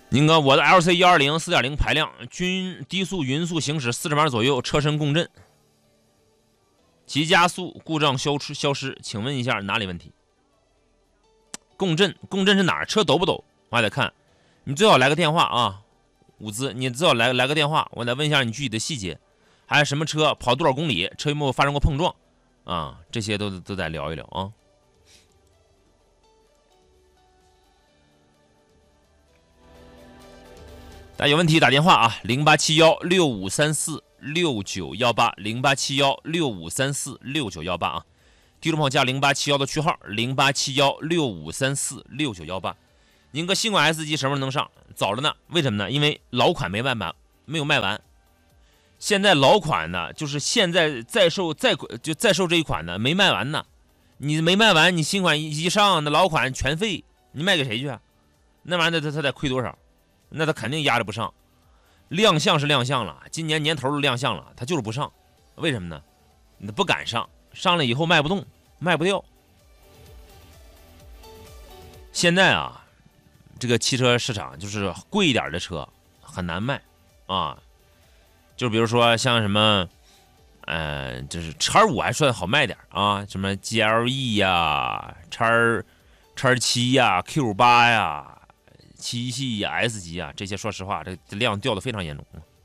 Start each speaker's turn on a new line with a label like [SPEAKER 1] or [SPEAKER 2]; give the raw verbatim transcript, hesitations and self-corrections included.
[SPEAKER 1] 您哥，我的 L C 一二零 四点零 排量，均低速匀速行驶四十码左右，车身共振，急加速故障消失消失，请问一下哪里问题？共振，共振是哪儿？车抖不抖？我还得看。你最好来个电话啊，伍兹，你最好来来个电话，我得问一下你具体的细节，还有什么车跑多少公里，车有没有发生过碰撞啊？这些都都得聊一聊啊。大家有问题打电话啊，零八七幺六五三四六九幺八，零八七幺六五三四六九幺八啊。听众朋友加零八七幺的区号，零八七幺六五三四六九幺八。您个新款 S 级什么时候能上？早着呢，为什么呢？因为老款没卖完，没有卖完。现在老款呢，就是现在在售在就在售这一款呢没卖完呢。你没卖完，你新款一上，那老款全废，你卖给谁去啊？那玩意儿他他得亏多少？那他肯定压着不上。亮相是亮相了，今年年头都亮相了，他就是不上，为什么呢？你不敢上，上了以后卖不动，卖不掉。现在啊，这个汽车市场就是贵一点的车很难卖啊，就比如说像什么，呃，就是叉五还算好卖点啊，什么 G L E 呀、叉叉七呀、Q 八呀。七系呀、S 级啊，这些说实话，这量掉的非常严重。